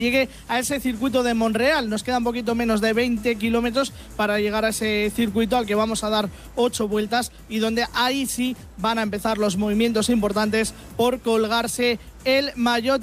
llegue a ese circuito de Monreal. Nos queda un poquito menos de 20 kilómetros para llegar a ese circuito al que vamos a dar 8 vueltas y donde ahí sí van a empezar los movimientos importantes por colgarse el maillot